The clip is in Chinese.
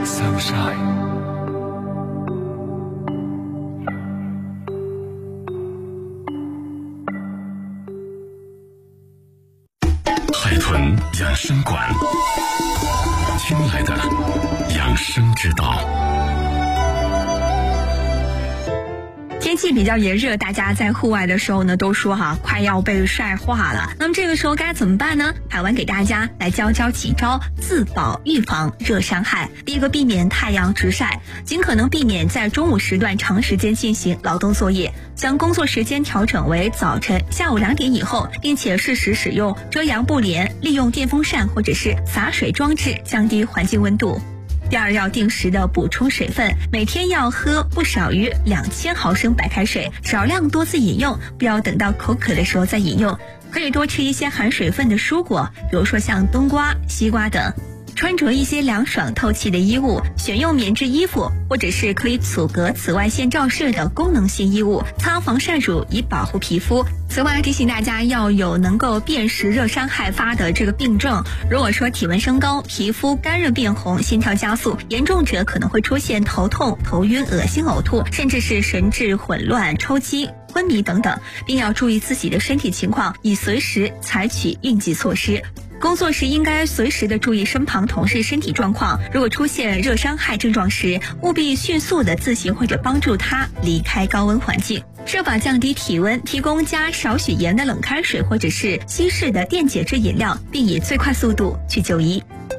Sunshine。海豚养生馆，听来的养生之道。 天气比较炎热，大家在户外的时候呢，都说快要被晒化了。那么这个时候该怎么办呢？海湾给大家来教几招自保预防热伤害。第一个，避免太阳直晒，尽可能避免在中午时段长时间进行劳动作业，将工作时间调整为早晨、下午2点以后，并且适时使用遮阳布帘，利用电风扇或者是洒水装置降低环境温度。第二，要定时的补充水分，每天要喝不少于2000毫升白开水，少量多次饮用，不要等到口渴的时候再饮用。可以多吃一些含水分的蔬果，比如说像冬瓜、西瓜等。穿着一些凉爽透气的衣物，选用棉质衣服，或者是可以阻隔紫外线照射的功能性衣物，擦防晒乳以保护皮肤。此外，提醒大家要有能够辨识热伤害发的这个病症。如果说体温升高、皮肤干热变红、心跳加速，严重者可能会出现头痛、头晕、恶心、呕吐，甚至是神志混乱、抽筋、昏迷等等，并要注意自己的身体情况，以随时采取应急措施。工作时应该随时的注意身旁同事身体状况，如果出现热伤害症状时，务必迅速的自行或者帮助他离开高温环境，设法降低体温，提供加少许盐的冷开水或者是稀释的电解质饮料，并以最快速度去就医。